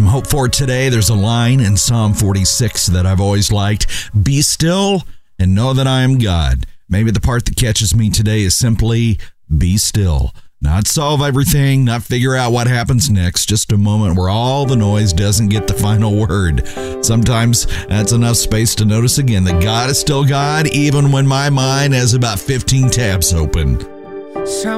some hope for today. There's a line in Psalm 46 that I've always liked. Be still and know that I am God. Maybe the part that catches me today is simply be still. Not solve everything, not figure out what happens next, just a moment where all the noise doesn't get the final word. Sometimes that's enough space to notice again that God is still God, even when my mind has about 15 tabs open.